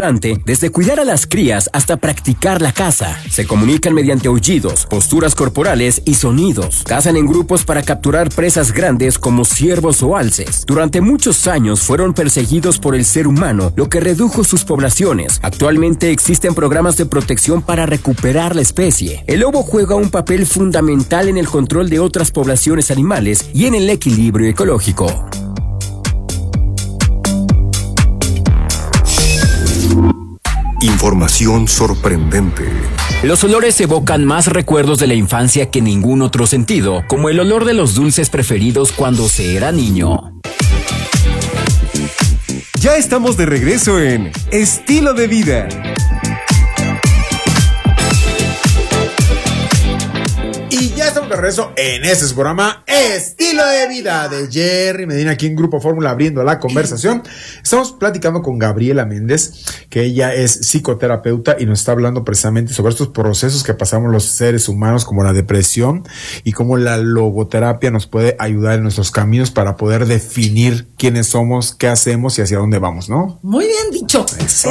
importante desde cuidar a las crías hasta practicar la caza. Se comunican mediante aullidos, posturas corporales y sonidos. Cazan en grupos para capturar presas grandes como ciervos o alces. Durante muchos años fueron perseguidos por el ser humano, lo que redujo sus poblaciones. Actualmente existen programas de protección para recuperar la especie. El lobo juega un papel fundamental en el control de otras poblaciones animales y en el equilibrio ecológico. Información sorprendente. Los olores evocan más recuerdos de la infancia que ningún otro sentido, como el olor de los dulces preferidos cuando se era niño. Ya estamos de regreso en Estilo de Vida. Y ya estamos de regreso en este programa Estilo de Vida de Jerry Medina, aquí en Grupo Fórmula, abriendo la conversación. Estamos platicando con Gabriela Méndez, que ella es psicoterapeuta y nos está hablando precisamente sobre estos procesos que pasamos los seres humanos, como la depresión, y cómo la logoterapia nos puede ayudar en nuestros caminos para poder definir quiénes somos, qué hacemos y hacia dónde vamos, ¿no? Muy bien dicho. Eso.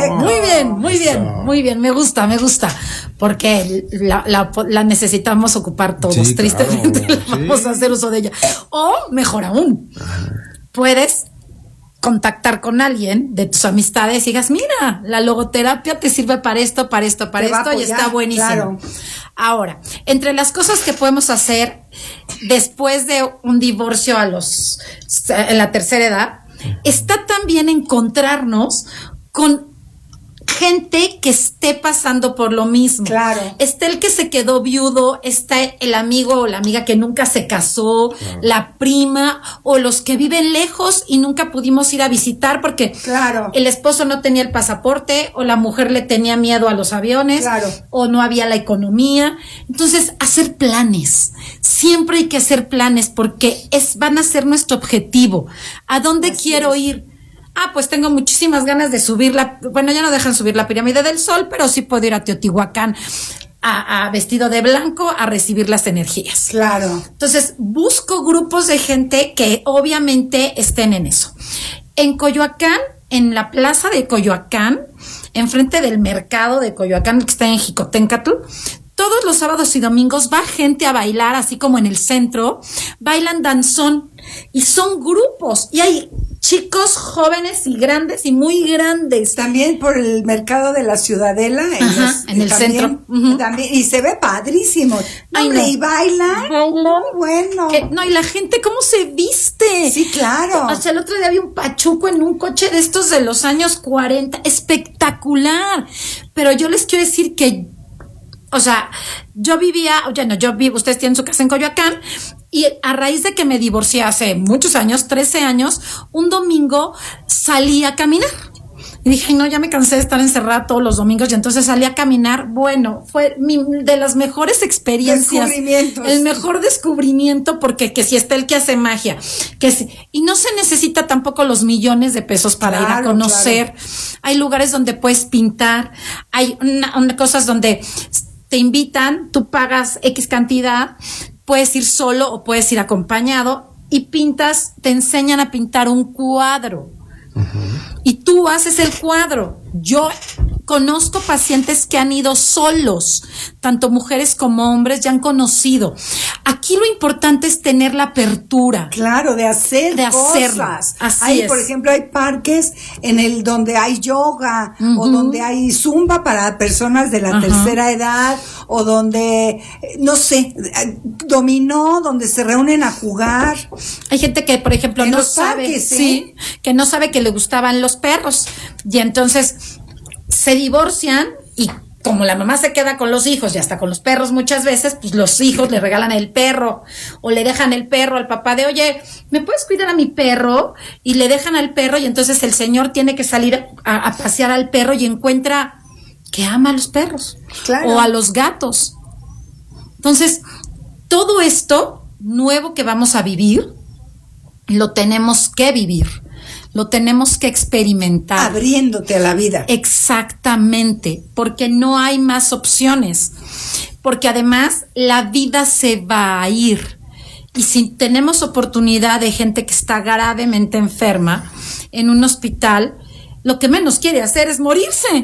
Muy bien, me gusta, porque la necesitamos ocupar todos, Sí, tristemente, claro, vamos a hacer uso de ella. O, mejor aún, puedes contactar con alguien de tus amistades y digas, mira, la logoterapia te sirve para esto, y está buenísimo. Claro. Ahora, entre las cosas que podemos hacer después de un divorcio en la tercera edad, está también encontrarnos con gente que esté pasando por lo mismo. Claro. Está el que se quedó viudo, está el amigo o la amiga que nunca se casó, claro, la prima, o los que viven lejos y nunca pudimos ir a visitar porque claro, el esposo no tenía el pasaporte, o la mujer le tenía miedo a los aviones, claro, o no había la economía. Entonces, hacer planes. Siempre hay que hacer planes porque van a ser nuestro objetivo. ¿A dónde quiero ir? Pues tengo muchísimas ganas de subir bueno, ya no dejan subir la pirámide del Sol, pero sí puedo ir a Teotihuacán a vestido de blanco a recibir las energías. Claro. Entonces, busco grupos de gente que obviamente estén en eso. En Coyoacán, en la plaza de Coyoacán, enfrente del mercado de Coyoacán, que está en Jicoténcatl, todos los sábados y domingos va gente a bailar, así como en el centro, bailan danzón, y son grupos, y hay chicos jóvenes y grandes y muy grandes. También por el mercado de la Ciudadela, en el centro. También, y se ve padrísimo. Y bailan. Muy bueno. Y la gente, ¿cómo se viste? Sí, claro. O sea, el otro día había un pachuco en un coche de estos de los años 40, espectacular. Pero yo les quiero decir que, o sea, ustedes tienen su casa en Coyoacán, y a raíz de que me divorcié hace muchos años, 13 años, un domingo salí a caminar. Y dije, no, ya me cansé de estar encerrada todos los domingos, y entonces salí a caminar. Bueno, fue de las mejores experiencias. El mejor descubrimiento, porque que si está el que hace magia, y no se necesita tampoco los millones de pesos para ir a conocer. Claro. Hay lugares donde puedes pintar, hay cosas donde te invitan, tú pagas X cantidad, puedes ir solo o puedes ir acompañado y te enseñan a pintar un cuadro. Uh-huh. Y tú haces el cuadro. Yo conozco pacientes que han ido solos, tanto mujeres como hombres, ya han conocido. Aquí lo importante es tener la apertura. Claro, de hacer cosas. Así es. Por ejemplo, hay parques donde hay yoga, uh-huh, o donde hay zumba para personas de la uh-huh tercera edad, o donde, no sé, dominó, donde se reúnen a jugar. Hay gente que, por ejemplo, no sabe, que no sabe que le gustaban los perros, y entonces se divorcian, y como la mamá se queda con los hijos y hasta con los perros muchas veces, pues los hijos le regalan el perro, o le dejan el perro al papá de, oye, ¿me puedes cuidar a mi perro? Y le dejan al perro, y entonces el señor tiene que salir a pasear al perro, y encuentra que ama a los perros, claro, o a los gatos. Entonces, todo esto nuevo que vamos a vivir, lo tenemos que vivir. Lo tenemos que experimentar. Abriéndote a la vida. Exactamente, porque no hay más opciones. Porque además la vida se va a ir. Y si tenemos oportunidad de gente que está gravemente enferma en un hospital, lo que menos quiere hacer es morirse.